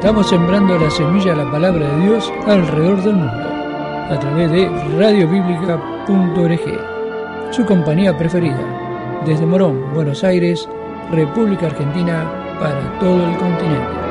Estamos sembrando la semilla de la palabra de Dios alrededor del mundo, a través de radiobiblica.org, su compañía preferida, desde Morón, Buenos Aires, República Argentina, para todo el continente.